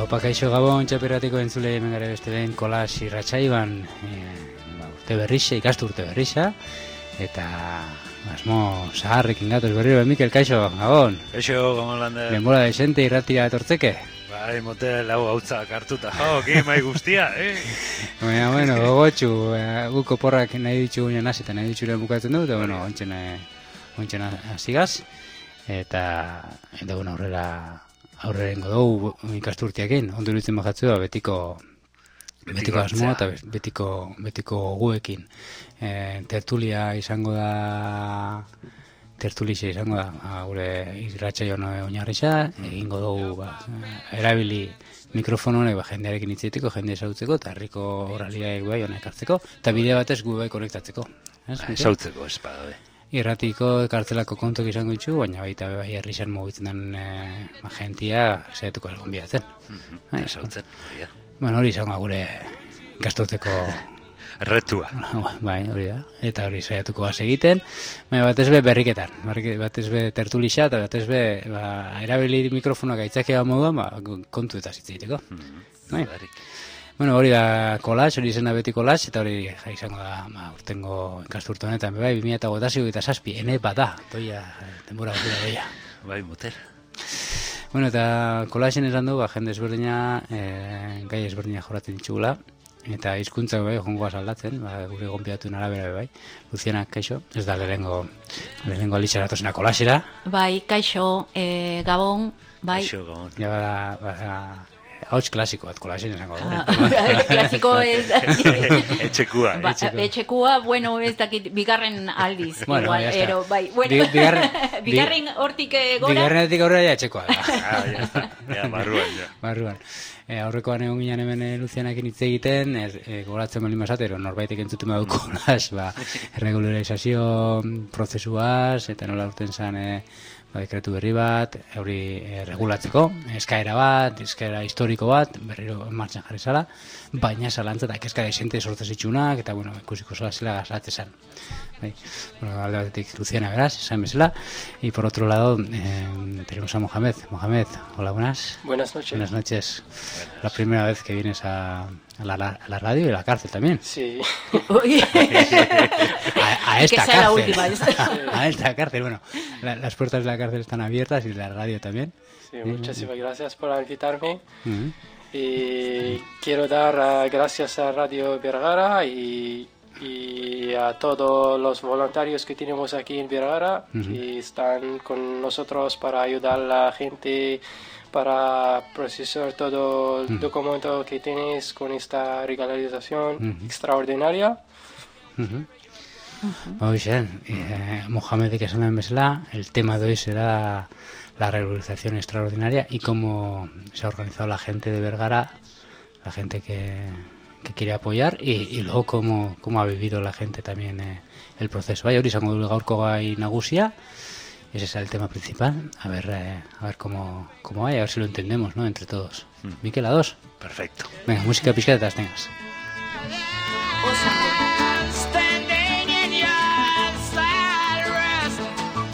Opa, kaixo Gabon, txapirratiko entzule hemen gara beste den Kolas irratsaioan urte berrixa, ikastu urte berrixa, eta asmo zaharrekin gatoz berriro, Mikel, kaixo, Gabon. Kaixo, Gabon lande. Denbora desente irratira etortzeke. Bai, motel hau hautzak hartuta, mai guztia, Bueno, gogotxu, guko porrak nahi ditugu nien hasi eta nahi ditugu bukatzen dut, eta bueno, ontsen hasigaz, eta bueno, aurrerengo dugu ikasturtiakin, ondo iruditzen bajatzua betiko asmoa eta betiko guekin. Tertulixa izango da, gure irratsaio oinarrixa, egingo dugu erabili mikrofono honek jendearekin hitzeteko, jende esautzeko, eta herriko oraliaek bai honek hartzeko, eta bide batez gu bai konektatzeko. Esautzeko, espada, Irratiko kartzelako kontok izango ditu, baina baita bai herrixan mugitzen den jentia saiatuko egon bihatzen. Esautzen, ja. Bueno, hori izango gure ikasturteko retua. Bai, hori da. Eta hori saiatuko gaz egiten, baina batez be berriketan, batez be tertulixa, eta batez be erabili mikrofonak aitzakea moduan, kontu eta zitzeiteko. Bueno, hori da Kolas, hori izena beti Kolas, eta hori izango da urtengo ikasturte honetan, bai, 2007 ene bada, doia, denbora guztia doia. Bai, motel. Bueno, eta Kolasen esan du, jende ezberdina, gai ezberdina joratzen ditugula, eta hizkuntzak bai, jongoaz aldatzen, gure gonbidatuen arabera bai. Luciana, kaixo, ez da lehenengo alitzaratozena Kolasera. Bai, kaixo, Gabon, bai. Kaixo, Gabon. Ja, hauts klasiko bat Kolasen esango da. Klasiko ez... Etxekua. Etxekua, bueno, ez dakit, bigarren aldiz. Bueno, igual, ya ero, bai, bueno, bigarren hortik gora. Bigarrenetik aurrera ja etxekoa da. Ja, barruan. Aurrekoan egon ginen hemen Lucianakin hitz egiten, goratzen bali mazatero, norbaitek entzuten baduko las, regularizazio prozesuaz, eta nola urten zen dekretu berri bat, hori regulatzeko, eskaera historiko bat, berriro martxan jarri zala, baina zalantza eta kezka desente sortzen zitsunak, eta bueno, ikusiko zela gazatzen zen. Bueno, alde batetik Luciana beraz, esan bezala, y por otro lado tenemos a Mohamed. Mohamed, hola, buenas. Buenas noches. Buenas noches. La primera vez que vienes a la radio y a la cárcel también. Sí. a esta que sea cárcel. La última. A esta cárcel. Bueno, las puertas de la cárcel están abiertas y la radio también. Sí, muchísimas gracias por invitarme. Y quiero dar gracias a Radio Vergara y a todos los voluntarios que tenemos aquí en Vergara, que están con nosotros para ayudar a la gente, para procesar todo el documento que tienes con esta regularización extraordinaria. Muy bien. Mohamed, que esan bezala, el tema de hoy será la regularización extraordinaria y cómo se ha organizado la gente de Vergara, la gente que quiere apoyar y luego cómo ha vivido la gente también el proceso. Bai, hori izango du gaurko gai nagusia, ese es el tema principal. A ver cómo vaya, a ver si lo entendemos, ¿no? Entre todos. Mikel, a dos. Perfecto. Venga, música pixka eta tengas. Osa.